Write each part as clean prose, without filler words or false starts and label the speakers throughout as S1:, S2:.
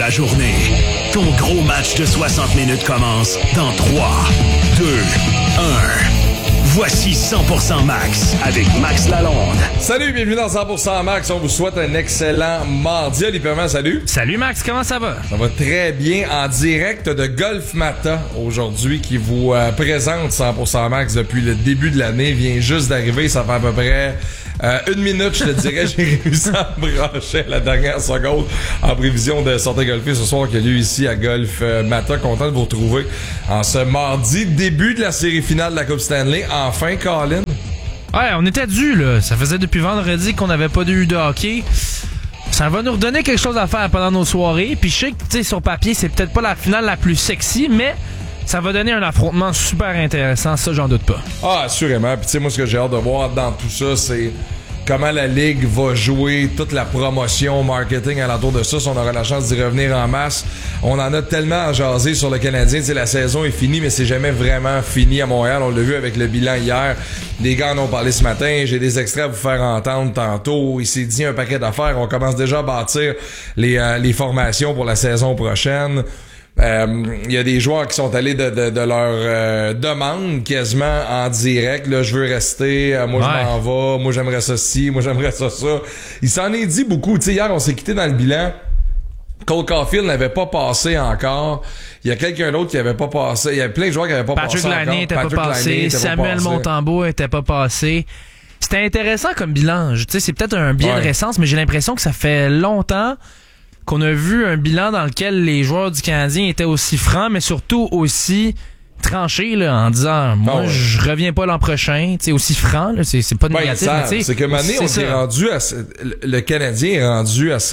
S1: la journée. Ton gros match de 60 minutes commence dans 3, 2, 1. Voici 100% Max avec Max Lalonde.
S2: Salut, bienvenue dans 100% Max. On vous souhaite un excellent mardi. Olivier Perrin, salut.
S3: Salut Max, comment ça va?
S2: Ça va très bien. En direct de Golf Mata aujourd'hui qui vous présente 100% Max depuis le début de l'année. Vient juste d'arriver, ça fait à peu près 1 minute, je te dirais. J'ai réussi à me brancher à la dernière seconde en prévision de sortir golfer ce soir qui a lieu ici à Golf Mata. Content de vous retrouver en ce mardi, début de la série finale de la Coupe Stanley. Enfin, Colin.
S3: Ouais, on était dû, là. Ça faisait depuis vendredi qu'on n'avait pas eu de hockey. Ça va nous redonner quelque chose à faire pendant nos soirées. Puis je sais que, tu sais, sur papier, c'est peut-être pas la finale la plus sexy, mais ça va donner un affrontement super intéressant. Ça, j'en doute pas.
S2: Ah, assurément. Puis tu sais, moi, ce que j'ai hâte de voir dans tout ça, c'est comment la Ligue va jouer toute la promotion, marketing alentour de ça. Si on aura la chance d'y revenir en masse. On en a tellement à jaser sur le Canadien. Tu sais, la saison est finie, mais c'est jamais vraiment fini à Montréal. On l'a vu avec le bilan hier. Les gars en ont parlé ce matin. J'ai des extraits à vous faire entendre tantôt. Il s'est dit un paquet d'affaires. On commence déjà à bâtir les formations pour la saison prochaine. Il y a des joueurs qui sont allés de leur demande quasiment en direct. Là, je veux rester, moi je m'en vais, moi j'aimerais ça ci, moi j'aimerais ça. Il s'en est dit beaucoup. Tu sais, hier on s'est quitté dans le bilan. Cole Caulfield n'avait pas passé encore. Il y a quelqu'un d'autre qui avait pas passé. Il y a plein de joueurs qui n'avaient pas passé encore.
S3: Patrick Laine était pas passé. Samuel Montembeault était pas passé. C'était intéressant comme bilan. Tu sais, c'est peut-être un biais de récence, mais j'ai l'impression que ça fait longtemps qu'on a vu un bilan dans lequel les joueurs du Canadien étaient aussi francs, mais surtout aussi tranchés, là, en disant moi je reviens pas l'an prochain, tu sais, aussi franc, là, c'est pas négatif, mais tu sais,
S2: c'est que Mané, on s'est rendu à le Canadien est rendu à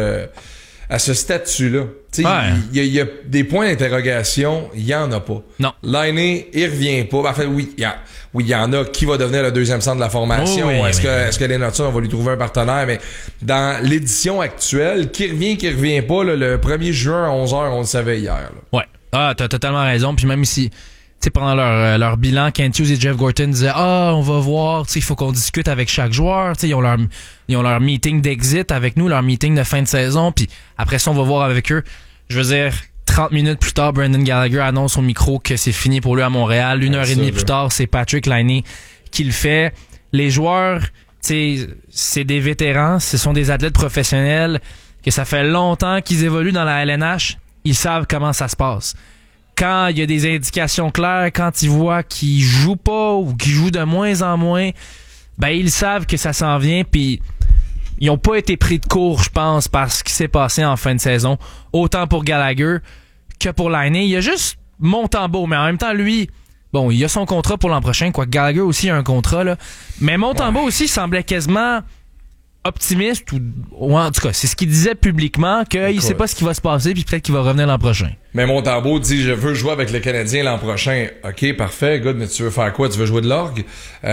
S2: à ce statut-là. Tu sais, il y a des points d'interrogation, il y en a pas.
S3: Non.
S2: Laine, il revient pas. Enfin, oui, il y en a. Qui va devenir le deuxième centre de la formation? Est-ce que les Notons, on va lui trouver un partenaire? Mais dans l'édition actuelle, qui revient pas, là, le 1er juin à 11h, on le savait hier. Là.
S3: Ouais. Ah, t'as totalement raison. Puis même si, tu sais, pendant leur bilan, Kent Hughes et Jeff Gorton disaient on va voir, tu sais, il faut qu'on discute avec chaque joueur. Tu sais, ils ont leur meeting d'exit avec nous, leur meeting de fin de saison. Puis après ça, on va voir avec eux. Je veux dire, 30 minutes plus tard, Brendan Gallagher annonce au micro que c'est fini pour lui à Montréal. 1h30 plus tard, c'est Patrick Laine qui le fait. Les joueurs, tu sais, c'est des vétérans, ce sont des athlètes professionnels, que ça fait longtemps qu'ils évoluent dans la LNH. Ils savent comment ça se passe. Quand il y a des indications claires, quand ils voient qu'ils jouent pas ou qu'ils jouent de moins en moins, ben ils savent que ça s'en vient, puis ils ont pas été pris de court, je pense, par ce qui s'est passé en fin de saison, autant pour Gallagher que pour Laine. Il y a juste Montembeault, mais en même temps, lui, bon, il a son contrat pour l'an prochain, quoi. Gallagher aussi a un contrat, là. Mais Montembeault aussi semblait quasiment optimiste, ou en tout cas, c'est ce qu'il disait publiquement, qu'il sait pas ce qui va se passer, puis peut-être qu'il va revenir l'an prochain.
S2: Mais Montembeault dit je veux jouer avec le Canadien l'an prochain. OK, parfait, good, mais tu veux faire quoi? Tu veux jouer de l'orgue?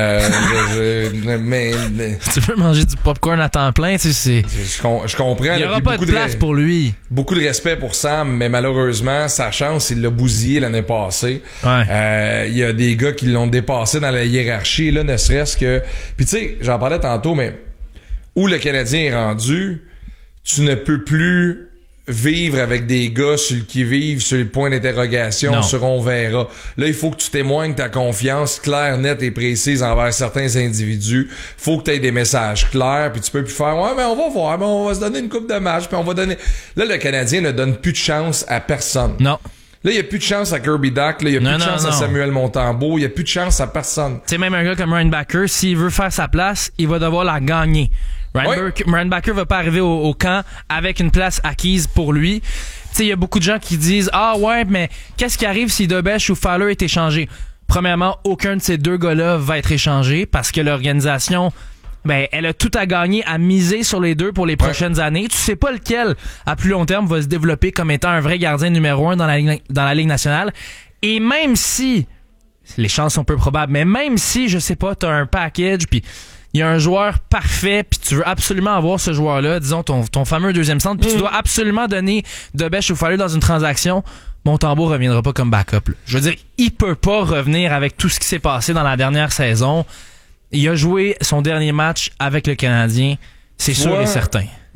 S2: Mais
S3: tu veux manger du popcorn à temps plein, tu sais,
S2: je comprends.
S3: Il y aura pas de place pour lui.
S2: Beaucoup de respect pour Sam, mais malheureusement, sa chance, il l'a bousillé l'année passée. Il y a des gars qui l'ont dépassé dans la hiérarchie, là, ne serait-ce que... Puis tu sais, j'en parlais tantôt, mais où le Canadien est rendu, tu ne peux plus vivre avec des gars sur le qui-vive, sur le point d'interrogation, sur on verra. Là, il faut que tu témoignes ta confiance claire, nette et précise envers certains individus. Faut que tu aies des messages clairs, puis tu peux plus faire mais on va voir, mais on va se donner une coupe de match, puis on va donner... Là, le Canadien ne donne plus de chance à personne.
S3: Non.
S2: Là, il n'y a plus de chance à Kirby Dach, là, il n'y a plus de chance à Samuel Montembeault, il n'y a plus de chance à personne.
S3: Tu sais, même un gars comme Ryan Backer, s'il veut faire sa place, il va devoir la gagner. Ryan Backer va pas arriver au camp avec une place acquise pour lui. Tu sais, il y a beaucoup de gens qui disent mais qu'est-ce qui arrive si Debèche ou Fowler est échangé? Premièrement, aucun de ces deux gars-là va être échangé parce que l'organisation, elle a tout à gagner à miser sur les deux pour les prochaines années. Tu sais pas lequel, à plus long terme, va se développer comme étant un vrai gardien numéro 1 dans la Ligue nationale. Et même si, les chances sont peu probables, mais même si, je sais pas, t'as un package, puis il y a un joueur parfait, puis tu veux absolument avoir ce joueur-là, disons ton fameux deuxième centre, puis tu dois absolument donner Debèche ou Fowler dans une transaction, Montembeault reviendra pas comme backup. Là. Je veux dire, il peut pas revenir avec tout ce qui s'est passé dans la dernière saison. Il a joué son dernier match avec le Canadien, c'est sûr et certain.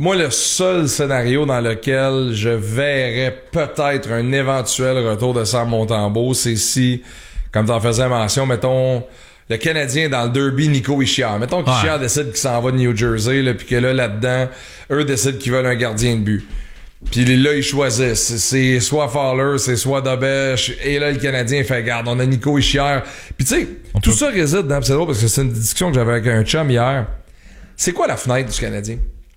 S2: Moi, le seul scénario dans lequel je verrais peut-être un éventuel retour de Sam Montembeault, c'est si, comme t'en faisais mention, mettons, le Canadien dans le derby, Nico Hischier. Mettons qu'Hischier décide qu'il s'en va de New Jersey, là, puis que là-dedans, eux décident qu'ils veulent un gardien de but. Puis là, ils choisissent. C'est soit Fowler, c'est soit Dobesch. Et là, le Canadien fait garde. On a Nico Hischier. Puis tu sais, tout ça réside dans... C'est drôle parce que c'est une discussion que j'avais avec un chum hier. C'est quoi la fenêtre du Canadien?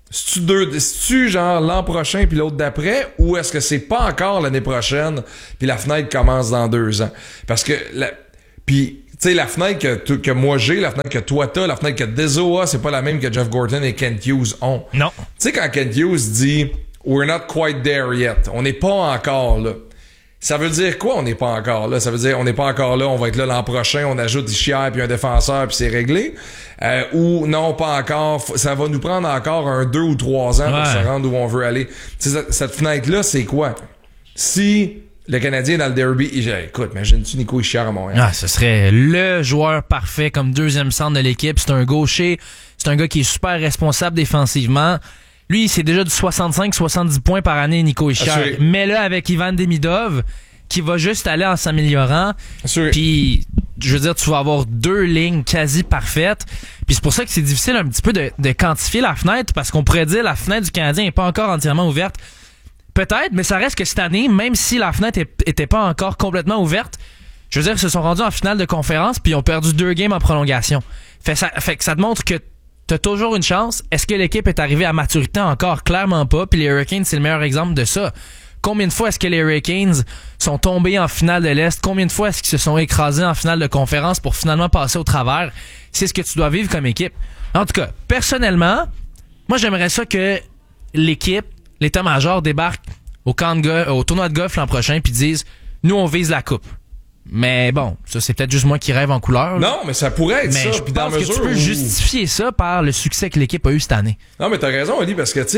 S2: C'est-tu genre l'an prochain puis l'autre d'après, ou est-ce que c'est pas encore l'année prochaine puis la fenêtre commence dans 2 ans? Parce que puis tu sais, la fenêtre que moi j'ai, la fenêtre que toi t'as, la fenêtre que Dezo a, c'est pas la même que Jeff Gorton et Kent Hughes ont.
S3: Non.
S2: Tu sais, quand Kent Hughes dit « We're not quite there yet », on n'est pas encore là. Ça veut dire quoi, on n'est pas encore là? Ça veut dire on n'est pas encore là, on va être là l'an prochain, on ajoute Hischier puis un défenseur puis c'est réglé. Ou non, pas encore, ça va nous prendre encore 2 ou 3 ans pour se rendre où on veut aller. Cette fenêtre-là, c'est quoi? Si le Canadien dans le derby, écoute, imagine-tu Nico Hischier à Montréal?
S3: Ah, ce serait le joueur parfait comme deuxième centre de l'équipe. C'est un gaucher, c'est un gars qui est super responsable défensivement. Lui, c'est déjà du 65-70 points par année, Nico Hischier. Mais là, avec Ivan Demidov, qui va juste aller en s'améliorant. Puis, je veux dire, tu vas avoir 2 lignes quasi parfaites. Puis c'est pour ça que c'est difficile un petit peu de quantifier la fenêtre, parce qu'on pourrait dire la fenêtre du Canadien n'est pas encore entièrement ouverte. Peut-être, mais ça reste que cette année, même si la fenêtre était pas encore complètement ouverte, je veux dire, ils se sont rendus en finale de conférence puis ils ont perdu 2 games en prolongation. Fait que ça te montre que t'as toujours une chance. Est-ce que l'équipe est arrivée à maturité encore? Clairement pas. Puis les Hurricanes, c'est le meilleur exemple de ça. Combien de fois est-ce que les Hurricanes sont tombés en finale de l'Est? Combien de fois est-ce qu'ils se sont écrasés en finale de conférence pour finalement passer au travers? C'est ce que tu dois vivre comme équipe. En tout cas, personnellement, moi, j'aimerais ça que l'équipe, l'état-major débarque au tournoi de golf l'an prochain puis disent, nous, on vise la coupe. Mais bon, ça c'est peut-être juste moi qui rêve en couleur.
S2: Non, mais ça pourrait être
S3: mais
S2: ça.
S3: Je pense que tu peux justifier ça par le succès que l'équipe a eu cette année.
S2: Non, mais t'as raison, Ali, parce que tu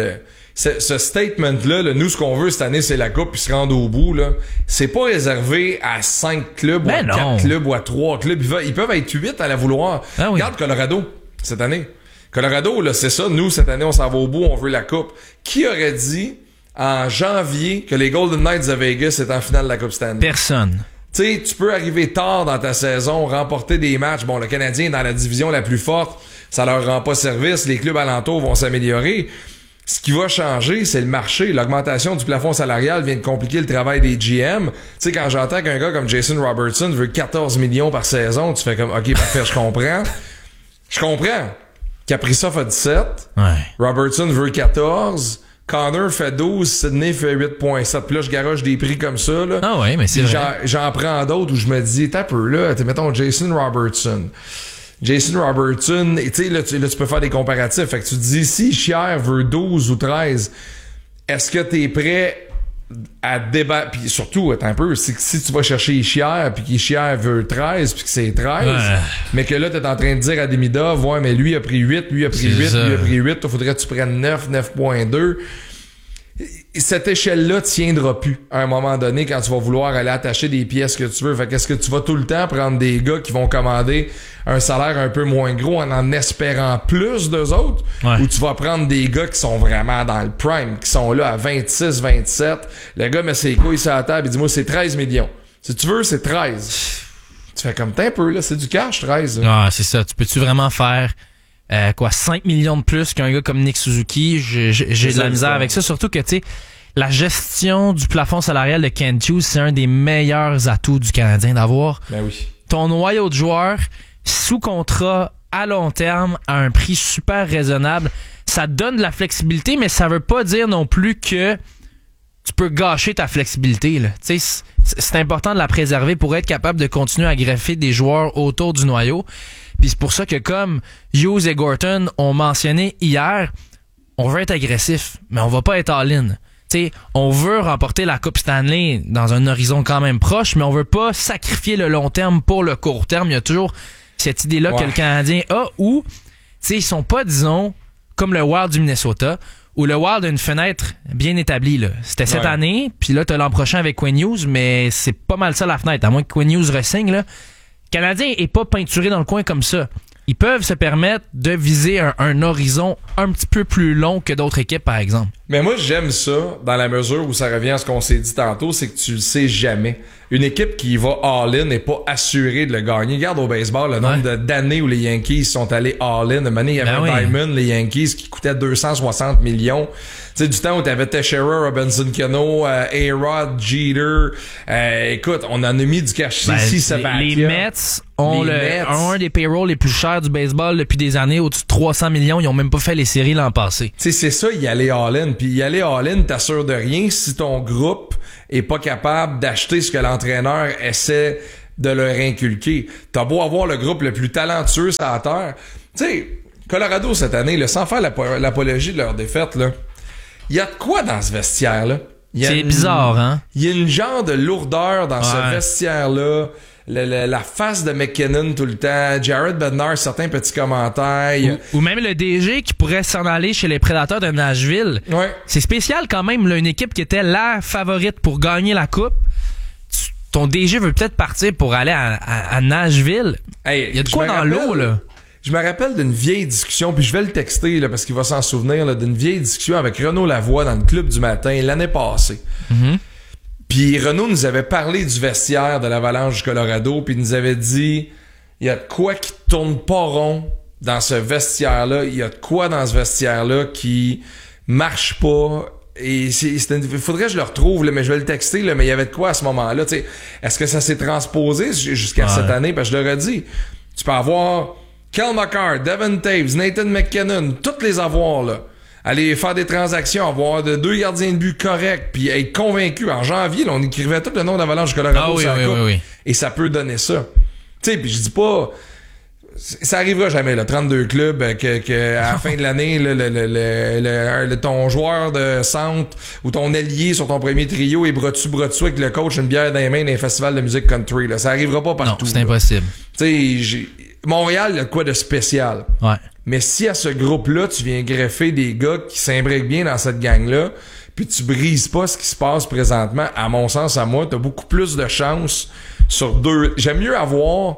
S2: sais, ce statement-là, nous, ce qu'on veut cette année, c'est la coupe puis se rendre au bout, là. C'est pas réservé à 5 clubs ou à 4 clubs ou à 3 clubs. Ils peuvent être 8 à la vouloir.
S3: Ah oui.
S2: Regarde Colorado, cette année. Colorado, là, c'est ça. Nous, cette année, on s'en va au bout, on veut la coupe. Qui aurait dit en janvier que les Golden Knights de Vegas étaient en finale de la Coupe Stanley?
S3: Personne.
S2: Tu sais, tu peux arriver tard dans ta saison, remporter des matchs. Bon, le Canadien est dans la division la plus forte, ça leur rend pas service. Les clubs alentours vont s'améliorer. Ce qui va changer, c'est le marché. L'augmentation du plafond salarial vient de compliquer le travail des GM. Tu sais, quand j'entends qu'un gars comme Jason Robertson veut 14 millions par saison, tu fais comme, OK, parfait, je comprends. Je comprends. Kaprizov a 17.
S3: Ouais.
S2: Robertson veut 14. Connor fait 12, Sidney fait 8.7. Puis là, je garoche des prix comme ça, là.
S3: Ah ouais, mais c'est vrai.
S2: J'en prends d'autres où je me dis, t'as peu, là, mettons Jason Robertson, tu sais, là, tu peux faire des comparatifs. Fait que tu te dis, si Hischier veut 12 ou 13, est-ce que t'es prêt à débattre? Puis surtout, attends un peu, si tu vas chercher Hischier, puis qu'Hischier veut 13, puis que c'est 13, mais que là, t'es en train de dire à Demidov, ouais, mais lui a pris 8, lui a pris 8, lui a pris 8, il faudrait que tu prennes 9, 9.2. Cette échelle-là tiendra plus à un moment donné quand tu vas vouloir aller attacher des pièces que tu veux. Fait qu'est-ce que tu vas tout le temps prendre des gars qui vont commander un salaire un peu moins gros en espérant plus d'eux autres?
S3: Ouais.
S2: Ou tu vas prendre des gars qui sont vraiment dans le prime, qui sont là à 26, 27. Le gà met ses couilles sur la table et dit, moi, c'est 13 millions. Si tu veux, c'est 13. Tu fais comme t'es un peu, là. C'est du cash, 13.
S3: Ah, c'est ça. Tu peux-tu vraiment faire 5 millions de plus qu'un gars comme Nick Suzuki? J'ai de la misère avec ça. Surtout que, tu sais, la gestion du plafond salarial de Kent Hughes, c'est un des meilleurs atouts du Canadien d'avoir.
S2: Ben oui.
S3: Ton noyau de joueurs sous contrat à long terme à un prix super raisonnable. Ça donne de la flexibilité, mais ça veut pas dire non plus que tu peux gâcher ta flexibilité, là. Tu sais, c'est important de la préserver pour être capable de continuer à greffer des joueurs autour du noyau. Puis c'est pour ça que, comme Hughes et Gorton ont mentionné hier, on veut être agressif, mais on va pas être all-in. T'sais, on veut remporter la Coupe Stanley dans un horizon quand même proche, mais on veut pas sacrifier le long terme pour le court terme. Il y a toujours cette idée-là que le Canadien a où, ils sont pas, disons, comme le Wild du Minnesota, où le Wild a une fenêtre bien établie, là. C'était cette année, puis là, t'as l'an prochain avec Quinn Hughes, mais c'est pas mal ça la fenêtre. À moins que Quinn Hughes re-signe, là. Le Canadien est pas peinturé dans le coin comme ça. ils peuvent se permettre de viser un horizon un petit peu plus long que d'autres équipes, par exemple.
S2: Mais moi, j'aime ça dans la mesure où ça revient à ce qu'on s'est dit tantôt, c'est que tu le sais jamais. Une équipe qui va all-in n'est pas assurée de le gagner. Regarde au baseball le nombre d'années où les Yankees sont allés all-in. Une année, il y avait un Diamond, les Yankees, qui coûtait 260 millions. Tu sais, du temps où t'avais Teixeira, Robinson Cano, A-Rod, Jeter. Écoute, on en a mis du cash ici,
S3: Les Mets ont un des payrolls les plus chers du baseball depuis des années, au-dessus de 300 millions. Ils ont même pas fait les séries l'an passé.
S2: Tu sais, c'est ça, y aller all-in. Puis y aller all-in, t'assures de rien si ton groupe est pas capable d'acheter ce que l'entraîneur essaie de leur inculquer. T'as beau avoir le groupe le plus talentueux sur la terre. Tu sais, Colorado cette année, là, sans faire l'apologie de leur défaite, là, il y a de quoi dans ce vestiaire-là?
S3: C'est bizarre, hein?
S2: Il y a une genre de lourdeur dans ce vestiaire-là. La face de McKinnon tout le temps, Jared Bednar, certains petits commentaires.
S3: Ou même le DG qui pourrait s'en aller chez les Prédateurs de Nashville.
S2: Ouais.
S3: C'est spécial quand même, là, une équipe qui était la favorite pour gagner la coupe. Ton DG veut peut-être partir pour aller à Nashville.
S2: Hey,
S3: il y a de quoi dans l'eau, là.
S2: Je me rappelle d'une vieille discussion, puis je vais le texter là, parce qu'il va s'en souvenir, là, d'une vieille discussion avec Renaud Lavoie dans le Club du Matin l'année passée.
S3: Mm-hmm.
S2: Puis Renaud nous avait parlé du vestiaire de l'Avalanche du Colorado, puis il nous avait dit il y a de quoi qui tourne pas rond dans ce vestiaire-là, il y a de quoi dans ce vestiaire-là qui marche pas. Et il faudrait que je le retrouve, là, mais je vais le texter, là, mais il y avait de quoi à ce moment-là. T'sais, est-ce que ça s'est transposé jusqu'à cette année? Parce que je leur ai dit, tu peux avoir Kel McCarr, Devin Taves, Nathan McKinnon, toutes les avoir là. Aller faire des transactions, avoir deux gardiens de but corrects, puis être convaincu. En janvier, là, on écrivait tout le nom d'Avalanche du Colorado sur la coupe.
S3: Oui.
S2: Et ça peut donner ça. Tu sais, puis je dis pas... Ça arrivera jamais, là, 32 clubs, que à la fin de l'année, ton joueur de centre ou ton allié sur ton premier trio est bras dessus avec le coach une bière dans les mains dans un festival de musique country. Là. Ça arrivera pas partout.
S3: Non, c'est impossible.
S2: Tu sais, Montréal, il y a de quoi de spécial.
S3: Ouais.
S2: Mais si à ce groupe-là, tu viens greffer des gars qui s'imbriquent bien dans cette gang-là, puis tu brises pas ce qui se passe présentement, à mon sens, à moi, t'as beaucoup plus de chances sur deux. J'aime mieux avoir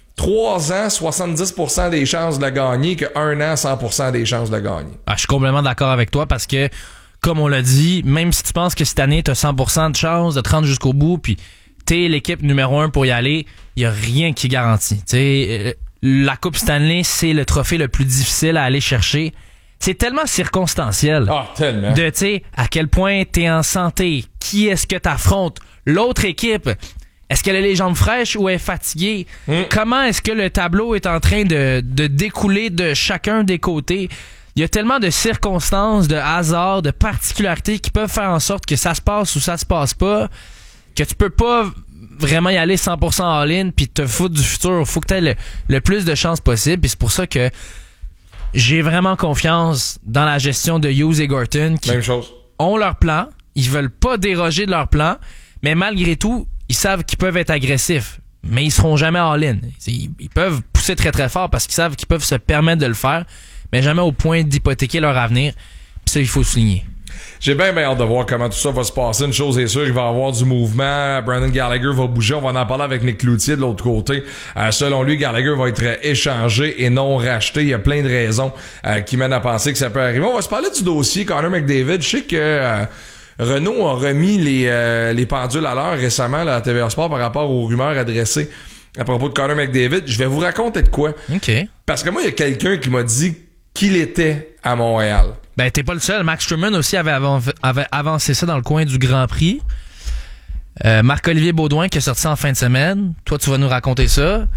S2: 3 ans, 70% des chances de la gagner que 1 an, 100% des chances de la gagner.
S3: Ah, je suis complètement d'accord avec toi parce que, comme on l'a dit, même si tu penses que cette année, t'as 100% de chances de te rendre jusqu'au bout, puis t'es l'équipe numéro 1 pour y aller, il y a rien qui garantit. T'sais, la Coupe Stanley, c'est le trophée le plus difficile à aller chercher. C'est tellement circonstanciel.
S2: Ah, tellement.
S3: De, tu sais, à quel point t'es en santé, qui est-ce que t'affrontes, l'autre équipe, est-ce qu'elle a les jambes fraîches ou elle est fatiguée? Comment est-ce que le tableau est en train de découler de chacun des côtés? Il y a tellement de circonstances, de hasards, de particularités qui peuvent faire en sorte que ça se passe ou ça se passe pas, que tu peux pas vraiment y aller 100% all-in puis te foutre du futur. Faut que t'aies le plus de chances possible. Puis c'est pour ça que j'ai vraiment confiance dans la gestion de Hughes et Gorton qui ont leur plan. Ils veulent pas déroger de leur plan, mais malgré tout, ils savent qu'ils peuvent être agressifs, mais ils seront jamais all-in. Ils peuvent pousser très très fort parce qu'ils savent qu'ils peuvent se permettre de le faire, mais jamais au point d'hypothéquer leur avenir. Puis ça, il faut souligner.
S2: J'ai bien hâte de voir comment tout ça va se passer. Une chose est sûre, il va y avoir du mouvement. Brandon Gallagher va bouger. On va en parler avec Nick Cloutier de l'autre côté. Selon lui, Gallagher va être échangé et non racheté. Il y a plein de raisons qui mènent à penser que ça peut arriver. On va se parler du dossier Connor McDavid. Je sais que Renault a remis les pendules à l'heure récemment là, à TVA Sport par rapport aux rumeurs adressées à propos de Connor McDavid. Je vais vous raconter de quoi.
S3: OK.
S2: Parce que moi, il y a quelqu'un qui m'a dit qu'il était à Montréal.
S3: Ben, t'es pas le seul. Max Sturman aussi avait avancé ça dans le coin du Grand Prix. Marc-Olivier Baudouin qui est sorti en fin de semaine. Toi, tu vas nous raconter ça.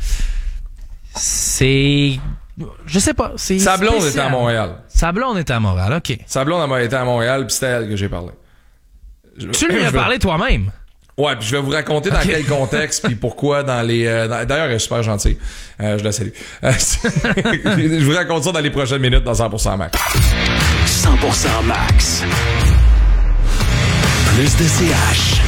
S3: C'est... Je sais pas. C'est
S2: sa blonde était à Montréal.
S3: Sa blonde était à Montréal, OK.
S2: Sa blonde était à Montréal, puis c'était à elle que j'ai parlé.
S3: Tu lui as parlé toi-même?
S2: Ouais, puis je vais vous raconter dans quel contexte puis pourquoi dans les... d'ailleurs, elle est super gentille. Je la salue. Je vous raconte ça dans les prochaines minutes dans 100% Max.
S1: 100% Max. Plus de CH.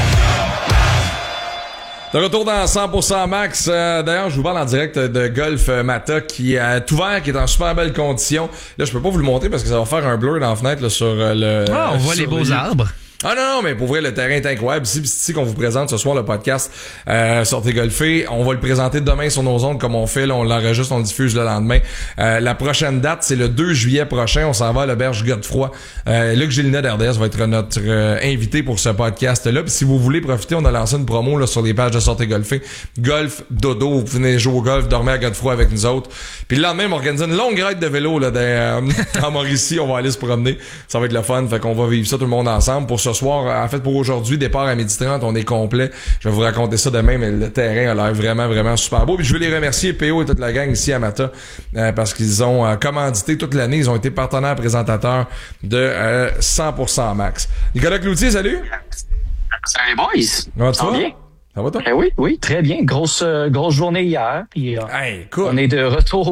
S2: De retour dans 100% Max. D'ailleurs, je vous parle en direct de Golf Mata qui est ouvert, qui est en super belle condition. Là, je peux pas vous le montrer parce que ça va faire un blur dans la fenêtre là, sur le...
S3: Ah, on voit les beaux arbres.
S2: Ah non, mais pour vrai, le terrain est incroyable. Ici qu'on vous présente ce soir le podcast Sortez golfer, on va le présenter demain sur nos ondes comme on fait. Là, on l'enregistre, on le diffuse le lendemain. La prochaine date, c'est le 2 juillet prochain. On s'en va à l'auberge Godefroy. Luc Gélina d'RDS va être notre invité pour ce podcast-là. Puis si vous voulez profiter, on a lancé une promo là sur les pages de Sortez golfer. Golf, dodo, vous venez jouer au golf, dormir à Godefroy avec nous autres. Puis le lendemain, on organise une longue ride de vélo là en Mauricie. On va aller se promener. Ça va être le fun. Fait qu'on va vivre ça tout le monde ensemble. Pour ce soir, en fait pour aujourd'hui, départ à 12h30, on est complet. Je vais vous raconter ça demain, mais le terrain a l'air vraiment, vraiment super beau. Puis je veux les remercier, PO et toute la gang ici à Mata, parce qu'ils ont commandité toute l'année. Ils ont été partenaires présentateurs de 100% Max. Nicolas Cloutier, salut!
S4: Salut boys!
S2: Ça va bien? Ça va toi?
S4: Oui, très bien. Grosse journée hier. Puis,
S2: hey, cool.
S4: On est de retour